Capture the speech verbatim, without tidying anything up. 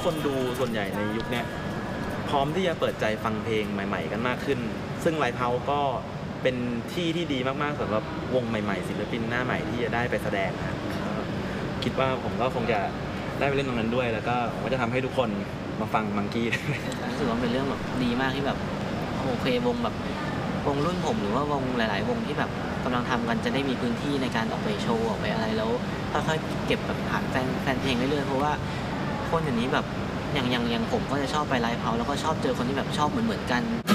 คนดูส่วนใหญ่ในยุคนี้พร้อมที่จะเปิดใจฟังเพลงใหม่ๆกันมากขึ้นซึ่งไลฟ์เฮาส์ก็เป็นที่ที่ดีมากๆสำหรับวงใหม่ๆศิลปินหน้าใหม่ที่จะได้ไปแสดงครับคิดว่าผมก็คงจะได้ไปเล่นตรงนั้นด้วยแล้วก็ผมก็จะทำให้ทุกคนมาฟังมังกี้รู้สึกว่าเป็นเรื่องแบบดีมากที่แบบโอเควงแบบวงรุ่นผมหรือว่าวงหลายๆวงที่แบบกำลังทำกันจะได้มีพื้นที่ในการออกไปโชว์ออกไปอะไรแล้วค่อยๆเก็บแบบผ่านแฟนแฟนเพลงเรื่อยๆเพราะว่าคนอย่างนี้แบบอย่างอย่างอย่างผมก็จะชอบไปไลฟ์เฮาส์แล้วก็ชอบเจอคนที่แบบชอบเหมือนเหมือนกัน